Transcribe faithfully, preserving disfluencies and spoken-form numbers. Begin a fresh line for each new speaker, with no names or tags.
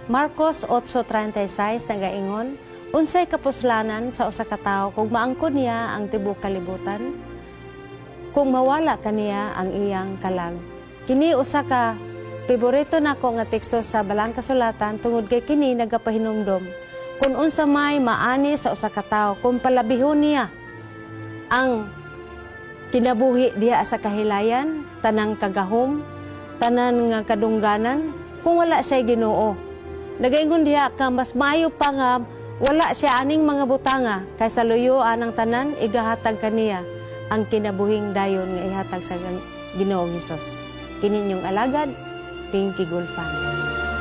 Marcos eight thirty-six nagaingon, unsay kapuslanan sa usa ka tawo kung maangkon niya ang tibuok kalibutan, kung mawala kaniya ang iyang kalag. Kini usa ka paborito nako nga teksto sa Balang Kasulatan tungod kay kini nagapahinumdom kung unsa may maani sa usa ka tawo kung palabihon niya ang kinabuhi diha sa kahilayan, tanang kagahom, tanan nga kadungganan, kung wala siya Ginoo. Nagaingon diha ka mas maayo pa nga wala siya aning mga butanga kaysa luyuan ang tanan igahatag kaniya ang kinabuhing dayon nga ihatag sa Ginoong Hesus. Kini inyong alagad, Pinky Gulfan.